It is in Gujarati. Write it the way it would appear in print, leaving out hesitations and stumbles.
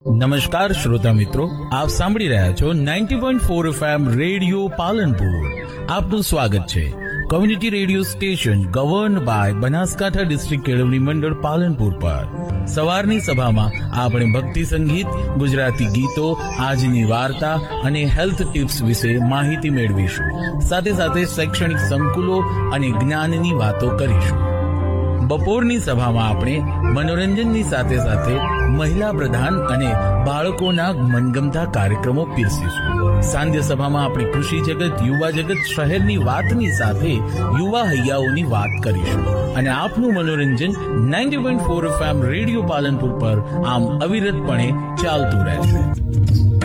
નમસ્કાર શ્રોતા મિત્રો, આપ સાંભળી રહ્યા છો 90.4 FM રેડિયો પાલનપુર. આપનું સ્વાગત છે. Community radio station govern by Banaskantha district કેળવણી મંડળ પાલનપુર પર સવારની સભામાં આપણે ભક્તિ સંગીત, ગુજરાતી ગીતો, આજની વાર્તા અને હેલ્થ ટિપ્સ વિશે માહિતી મેળવીશું. સાથે સાથે શૈક્ષણિક સંકુલો અને જ્ઞાનની વાતો કરીશું. બપોરની સભામાં આપણે મનોરંજનની સાથે સાથે મહિલા પ્રધાન અને બાળકોના મનગમતા કાર્યક્રમો પીરસીશું. સાંજે સભામાં આપણે કૃષિ જગત, યુવા જગત, શહેરની વાતની સાથે યુવા હૈયાઓની વાત કરીશું. અને આપનું મનોરંજન 90.4 FM રેડિયો પાલનપુર પર આમ અવિરતપણે ચાલતું રહેશે.